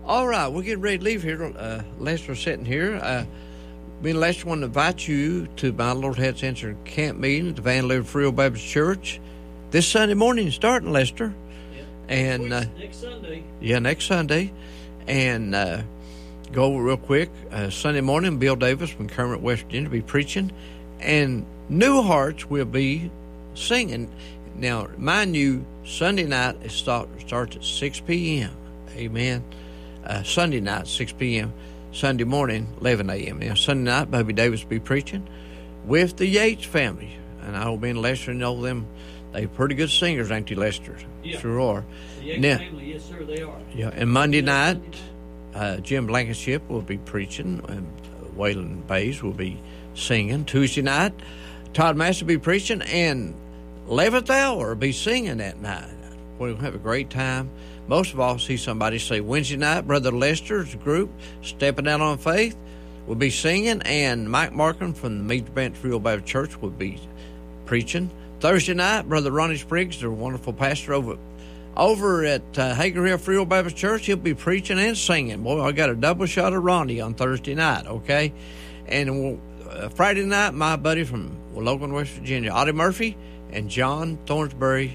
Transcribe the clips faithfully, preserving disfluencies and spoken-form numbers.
All right, we're getting ready to leave here. Uh, Lester's sitting here. Uh, me and Lester want to invite you to my Lord Head Center camp meeting at the Van Leeuwen Free Will Baptist Church this Sunday morning, starting, Lester. Yeah. And uh, next Sunday. Yeah, next Sunday. And uh, go over real quick. Uh, Sunday morning, Bill Davis from Kermit, West Virginia, will be preaching. And New Hearts will be singing. Now, mind you, Sunday night it start, starts at six p.m. Amen. Uh, Sunday night, six p.m. Sunday morning, eleven a.m. Now, Sunday night, Bobby Davis will be preaching with the Yates family. And I know me and Lester know them. They're pretty good singers, ain't you, Lester? Yeah. Sure are. The Yates now, family, yes, sir, they are. Yeah, and Monday night, uh, Jim Blankenship will be preaching, and Waylon Bays will be singing. Tuesday night, Todd Master will be preaching, and eleventh hour will be singing that night. We'll have a great time. Most of all, see somebody say Wednesday night, Brother Lester's group, Stepping Out on Faith, will be singing, and Mike Markham from the Mead Branch Free Will Baptist Church will be preaching. Thursday night, Brother Ronnie Spriggs, the wonderful pastor over, over at uh, Hager Hill Free Will Baptist Church, he'll be preaching and singing. Boy, I got a double shot of Ronnie on Thursday night, okay? And we'll, uh, Friday night, my buddy from Logan, West Virginia, Audie Murphy, and John Thornsbury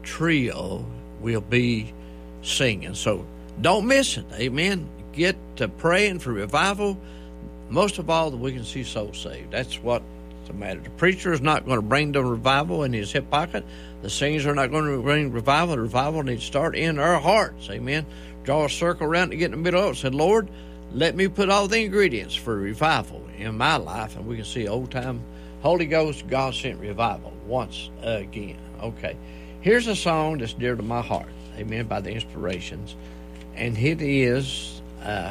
Trio will be singing. So don't miss it, amen. Get to praying for revival. Most of all, that we can see souls saved. That's what's the matter. The preacher is not going to bring the revival in his hip pocket. The singers are not going to bring revival. The revival needs to start in our hearts, amen. Draw a circle around to get in the middle of it. Said, Lord, let me put all the ingredients for revival in my life, and we can see old-time Holy Ghost, God-sent revival once again. Okay. Here's a song that's dear to my heart, amen, by the Inspirations. And it is uh,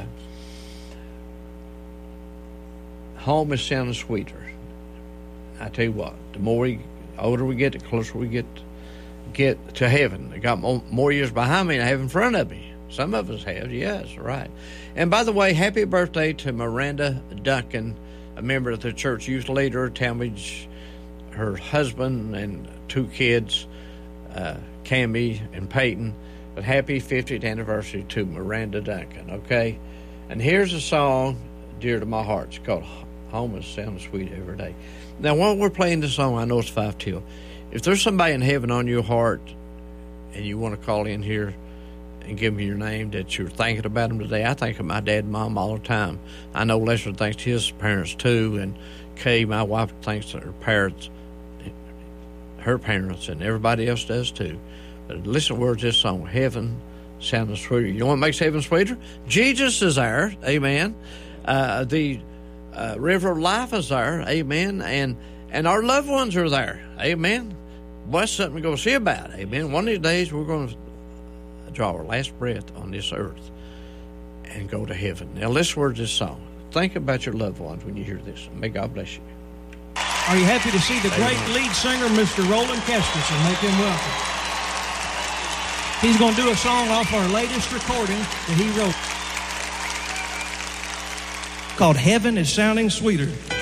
Home is Sounding Sweeter. I tell you what, the more we, older we get, the closer we get get to heaven. I got more, more years behind me than I have in front of me. Some of us have, yes, right. And by the way, happy birthday to Miranda Duncan, a member of the church youth leader, Talmadge, her husband and two kids, uh, Cammie and Peyton. But happy fiftieth anniversary to Miranda Duncan, okay? And here's a song dear to my heart. It's called Home is Sounding Sweet Every Day. Now, while we're playing this song, I know it's five till. If there's somebody in heaven on your heart and you want to call in here and give me your name that you're thinking about them today, I think of my dad and mom all the time. I know Lester thinks his parents too, and Kay, my wife, thinks of her parents, her parents, and everybody else does too. But listen to words of this song, Heaven Sounding Sweeter. You know what makes heaven sweeter? Jesus is there, amen. Uh, the uh, river of life is there, amen. And and our loved ones are there, amen. Well, that's something we're going to see about, amen. One of these days we're going to draw our last breath on this earth and go to heaven. Now, listen to words of this song. Think about your loved ones when you hear this. May God bless you. Are you happy to see the great Amen. Lead singer, Mister Roland Kesterson? Make him welcome. He's going to do a song off our latest recording that he wrote called Heaven is Sounding Sweeter.